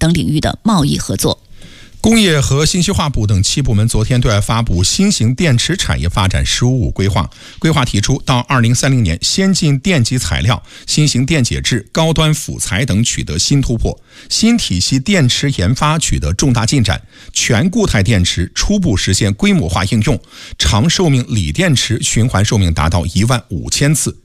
等领域的贸易合作。 工业和信息化部等7部门昨天对外发布新型电池产业发展“15+5”规划。规划提出，到2030年，先进电极材料、新型电解质、高端辅材等取得新突破，新体系电池研发取得重大进展，全固态电池初步实现规模化应用，长寿命锂电池循环寿命达到15000次。